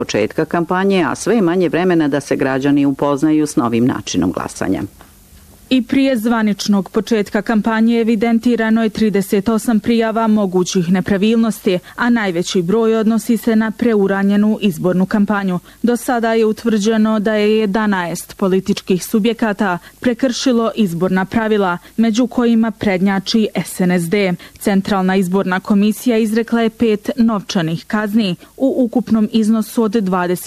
početka kampanje, a sve je manje vremena da se građani upoznaju s novim načinom glasanja. I prije zvaničnog početka kampanje evidentirano je 38 prijava mogućih nepravilnosti, a najveći broj odnosi se na preuranjenu izbornu kampanju. Do sada je utvrđeno da je 11 političkih subjekata prekršilo izborna pravila, među kojima prednjači SNSD. Centralna izborna komisija izrekla je 5 novčanih kazni u ukupnom iznosu od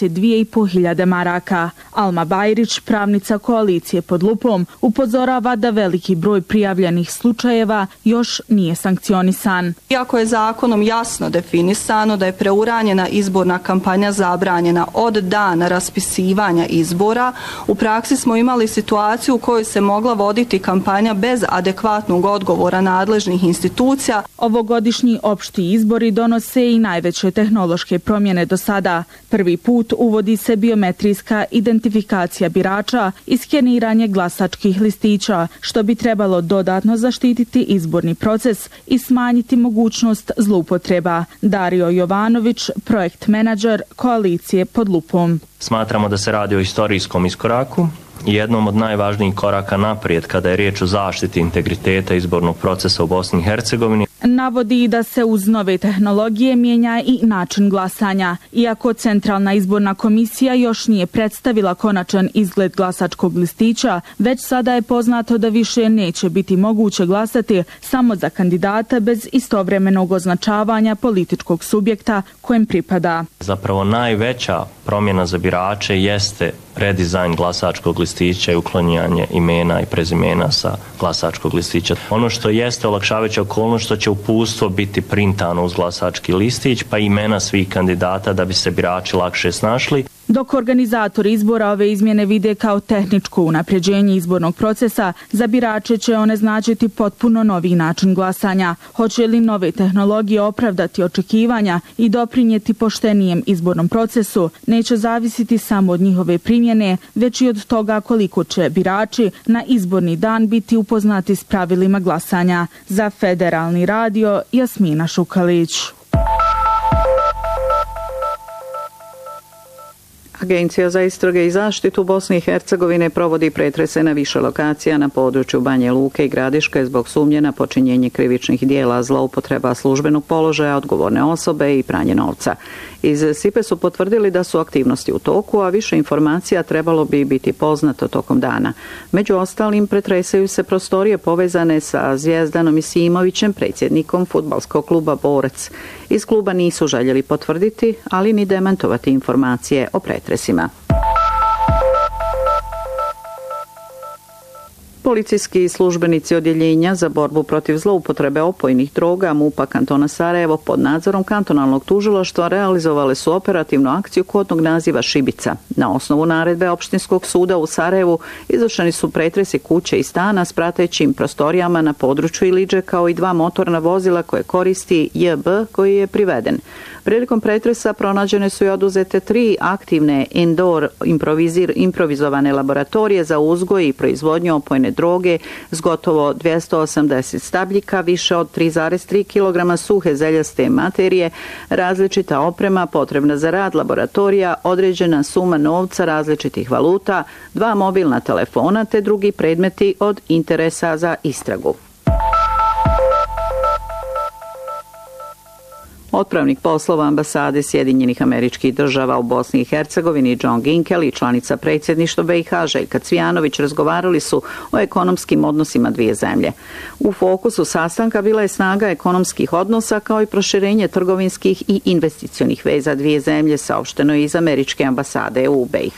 22.500 maraka. Alma Bajrić, pravnica koalicije Pod lupom, upozorava da veliki broj prijavljenih slučajeva još nije sankcionisan. Iako je zakonom jasno definisano da je preuranjena izborna kampanja zabranjena od dana raspisivanja izbora, u praksi smo imali situaciju u kojoj se mogla voditi kampanja bez adekvatnog odgovora nadležnih institucija. Ovogodišnji opšti izbori donose i najveće tehnološke promjene do sada. Prvi put uvodi se biometrijska identifikacija birača i skeniranje glasačkih listića, što bi trebalo dodatno zaštititi izborni proces i smanjiti mogućnost zloupotreba. Dario Jovanović, projekt menadžer koalicije Pod lupom. Smatramo da se radi o istorijskom iskoraku i jednom od najvažnijih koraka naprijed kada je riječ o zaštiti integriteta izbornog procesa u Bosni i Hercegovini. Navodi da se uz nove tehnologije mijenja i način glasanja. Iako Centralna izborna komisija još nije predstavila konačan izgled glasačkog listića, već sada je poznato da više neće biti moguće glasati samo za kandidata bez istovremenog označavanja političkog subjekta kojem pripada. Zapravo najveća promjena za birače jeste redizajn glasačkog listića i uklanjanje imena i prezimena sa glasačkog listića. Ono što jeste olakšavajuća okolnost što će uputstvo biti printano uz glasački listić, pa imena svih kandidata da bi se birači lakše snašli. Dok organizatori izbora ove izmjene vide kao tehničko unapređenje izbornog procesa, za birače će one značiti potpuno novi način glasanja. Hoće li nove tehnologije opravdati očekivanja i doprinijeti poštenijem izbornom procesu, neće zavisiti samo od njihove primjene, već i od toga koliko će birači na izborni dan biti upoznati s pravilima glasanja. Za Federalni radio, Jasmina Šukalić. Agencija za istrage i zaštitu Bosne i Hercegovine provodi pretrese na više lokacija na području Banje Luke i Gradiške zbog sumnje na počinjenje krivičnih dijela, zloupotreba službenog položaja, odgovorne osobe i pranje novca. Iz SIPE su potvrdili da su aktivnosti u toku, a više informacija trebalo bi biti poznato tokom dana. Među ostalim pretresaju se prostorije povezane sa Zvijezdanom Isimovićem, predsjednikom fudbalskog kluba Borac. Iz kluba nisu željeli potvrditi, ali ni demantovati informacije o pretresima. Policijski službenici odjeljenja za borbu protiv zloupotrebe opojnih droga MUP-a kantona Sarajevo pod nadzorom kantonalnog tužilaštva realizovali su operativnu akciju kodnog naziva Šibica. Na osnovu naredbe opštinskog suda u Sarajevu izvršeni su pretresi kuće i stana s pratećim prostorijama na području Iliđe kao i 2 motorna vozila koje koristi JB koji je priveden. Prilikom pretresa pronađene su i oduzete 3 aktivne indoor improvizovane laboratorije za uzgoj i proizvodnju opojne droge s gotovo 280 stabljika, više od 3,3 kg suhe zeljaste materije, različita oprema potrebna za rad laboratorija, određena suma novca različitih valuta, 2 mobilna telefona te drugi predmeti od interesa za istragu. Otpravnik poslova ambasade Sjedinjenih Američkih Država u Bosni i Hercegovini John Ginkel i članica predsjedništva BiH Željka Cvijanović razgovarali su o ekonomskim odnosima dvije zemlje. U fokusu sastanka bila je snaga ekonomskih odnosa kao i proširenje trgovinskih i investicionih veza dvije zemlje, saopšteno iz Američke ambasade u BiH.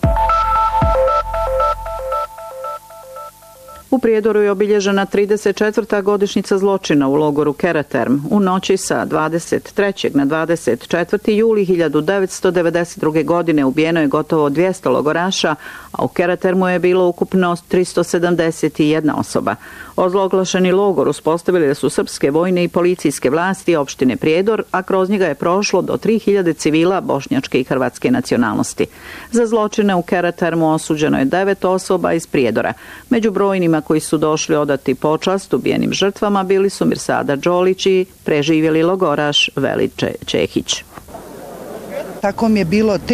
U Prijedoru je obilježena 34. godišnjica zločina u logoru Karaterm. U noći sa 23. na 24. juli 1992. godine ubijeno je gotovo 200 logoraša, a u Karatermu je bilo ukupno 371 osoba. Ozloglašeni logor uspostavili su srpske vojne i policijske vlasti opštine Prijedor, a kroz njega je prošlo do 3000 civila bošnjačke i hrvatske nacionalnosti. Za zločine u Karatermu osuđeno je 9 osoba iz Prijedora. Među brojnima koji su došli odati počast ubijenim žrtvama bili su Mirsada Đolić i preživjeli logoraš Velid Čehić. Tako mi je bilo